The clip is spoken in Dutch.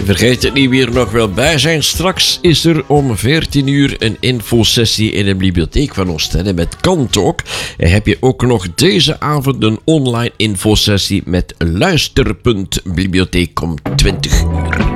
Vergeet het niet wie er nog wel bij zijn. Straks is er om 14 uur een infosessie in de bibliotheek van Oostende met Kantalk. En heb je ook nog deze avond een online infosessie met Luisterpunt Bibliotheek om 20 uur.